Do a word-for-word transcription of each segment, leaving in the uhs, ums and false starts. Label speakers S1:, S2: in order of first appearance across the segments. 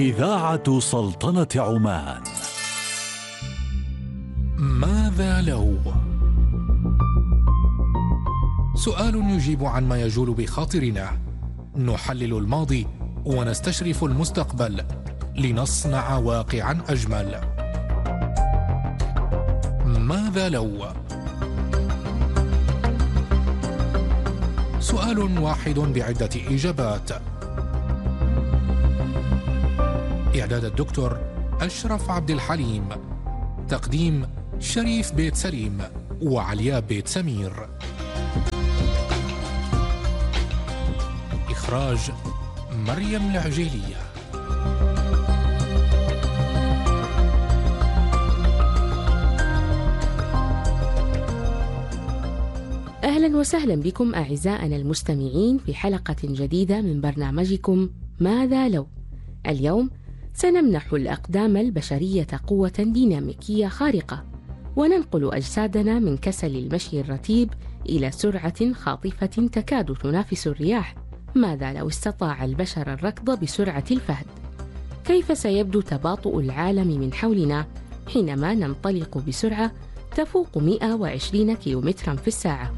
S1: إذاعة سلطنة عمان.
S2: ماذا لو؟ سؤال يجيب عن ما يجول بخاطرنا، نحلل الماضي ونستشرف المستقبل لنصنع واقعا أجمل. ماذا لو؟ سؤال واحد بعدة إجابات. إعداد الدكتور أشرف عبد الحليم، تقديم شريف بيت سليم وعلياء بيت سمير، إخراج مريم العجيلية.
S3: أهلا وسهلا بكم أعزائنا المستمعين في حلقة جديدة من برنامجكم ماذا لو. اليوم سنمنح الأقدام البشرية قوة ديناميكية خارقة، وننقل أجسادنا من كسل المشي الرتيب إلى سرعة خاطفة تكاد تنافس الرياح. ماذا لو استطاع البشر الركض بسرعة الفهد؟ كيف سيبدو تباطؤ العالم من حولنا حينما ننطلق بسرعة تفوق مئة وعشرين كيلومترا في الساعة؟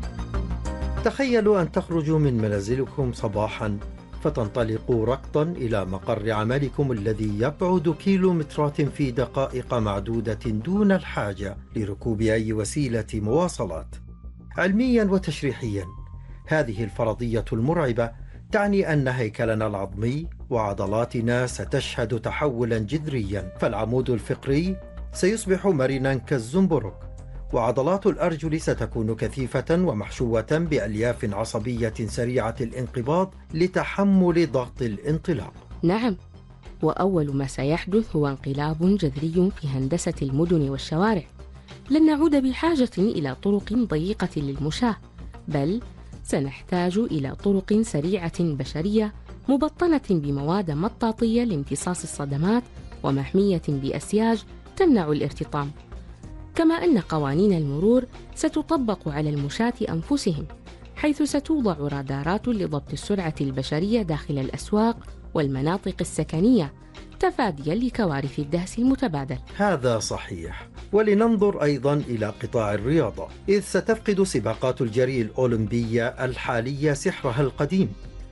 S4: تخيلوا أن تخرجوا من منازلكم صباحا فتنطلقوا ركضا إلى مقر عملكم الذي يبعد كيلومترات في دقائق معدودة دون الحاجة لركوب أي وسيلة مواصلات. علميا وتشريحيا هذه الفرضية المرعبة تعني أن هيكلنا العظمي وعضلاتنا ستشهد تحولا جذريا، فالعمود الفقري سيصبح مرنا كالزنبرك، وعضلات الأرجل ستكون كثيفة ومحشوة بألياف عصبية سريعة الانقباض لتحمل ضغط الانطلاق.
S3: نعم، وأول ما سيحدث هو انقلاب جذري في هندسة المدن والشوارع. لن نعود بحاجة إلى طرق ضيقة للمشاة، بل سنحتاج إلى طرق سريعة بشرية مبطنة بمواد مطاطية لامتصاص الصدمات ومحمية بأسياج تمنع الارتطام. كما أن قوانين المرور ستطبق على المشاة أنفسهم، حيث ستوضع رادارات لضبط السرعة البشرية داخل الأسواق والمناطق السكنية تفاديا لكوارث الدهس المتبادل.
S4: هذا صحيح. ولننظر أيضا إلى قطاع الرياضة، إذ ستفقد سباقات الجري الأولمبية الحالية سحرها القديم،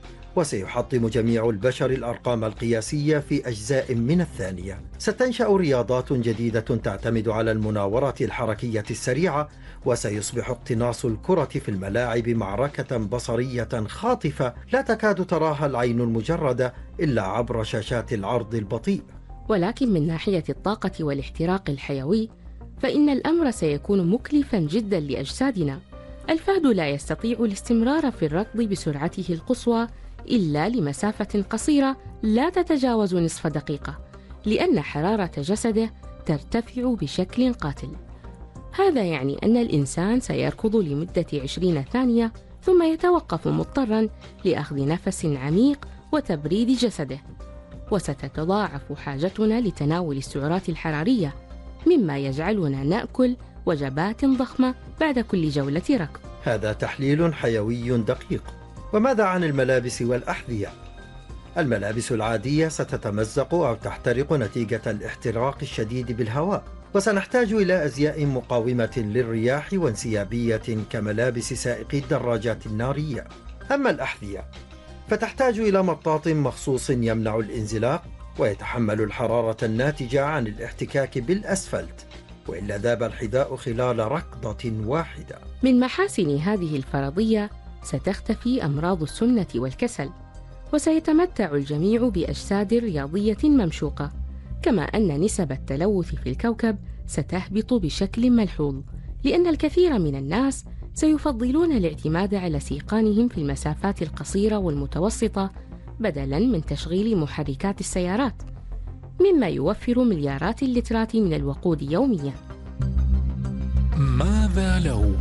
S4: وسيحطم جميع البشر الأرقام القياسية في أجزاء من الثانية. ستنشأ رياضات جديدة تعتمد على المناورة الحركية السريعة، وسيصبح اقتناص الكرة في الملاعب معركة بصرية خاطفة لا تكاد تراها العين المجردة إلا عبر شاشات العرض البطيء.
S3: ولكن من ناحية الطاقة والاحتراق الحيوي فإن الأمر سيكون مكلفا جدا لأجسادنا. الفهد لا يستطيع الاستمرار في الركض بسرعته القصوى إلا لمسافة قصيرة لا تتجاوز نصف دقيقة، لأن حرارة جسده ترتفع بشكل قاتل. هذا يعني أن الإنسان سيركض لمدة عشرين ثانية ثم يتوقف مضطرا لأخذ نفس عميق وتبريد جسده، وستتضاعف حاجتنا لتناول السعرات الحرارية، مما يجعلنا نأكل وجبات ضخمة بعد كل جولة ركض.
S4: هذا تحليل حيوي دقيق. وماذا عن الملابس والأحذية؟ الملابس العادية ستتمزق أو تحترق نتيجة الاحتراق الشديد بالهواء، وسنحتاج إلى أزياء مقاومة للرياح وانسيابية كملابس سائقي الدراجات النارية. أما الأحذية فتحتاج إلى مطاط مخصوص يمنع الانزلاق ويتحمل الحرارة الناتجة عن الاحتكاك بالأسفلت، وإلا ذاب الحذاء خلال ركضة واحدة.
S3: من محاسن هذه الفرضية ستختفي أمراض السمنة والكسل، وسيتمتع الجميع بأجساد رياضية ممشوقة، كما أن نسب التلوث في الكوكب ستهبط بشكل ملحوظ، لأن الكثير من الناس سيفضلون الاعتماد على سيقانهم في المسافات القصيرة والمتوسطة بدلاً من تشغيل محركات السيارات، مما يوفر مليارات اللترات من الوقود يومياً.
S2: ماذا لو؟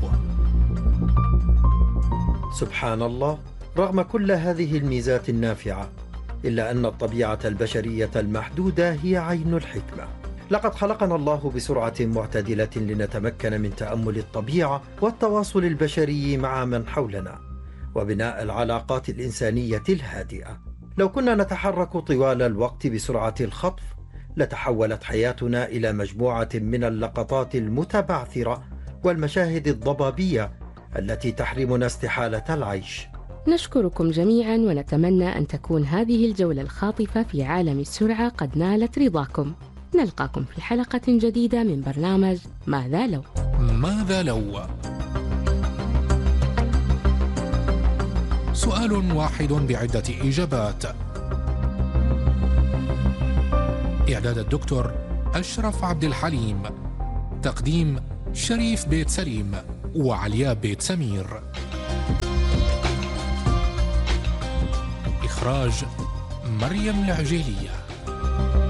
S4: سبحان الله، رغم كل هذه الميزات النافعة إلا أن الطبيعة البشرية المحدودة هي عين الحكمة. لقد خلقنا الله بسرعة معتدلة لنتمكن من تأمل الطبيعة والتواصل البشري مع من حولنا، وبناء العلاقات الإنسانية الهادئة. لو كنا نتحرك طوال الوقت بسرعة الخطف لتحولت حياتنا إلى مجموعة من اللقطات المتبعثرة والمشاهد الضبابية التي تحرمنا استحالة العيش.
S3: نشكركم جميعا ونتمنى أن تكون هذه الجولة الخاطفة في عالم السرعة قد نالت رضاكم. نلقاكم في حلقة جديدة من برنامج ماذا لو.
S2: ماذا لو؟ سؤال واحد بعدة إجابات. إعداد الدكتور أشرف عبد الحليم، تقديم شريف بيت سليم وعلياء بيت سمير، إخراج مريم العجيلية.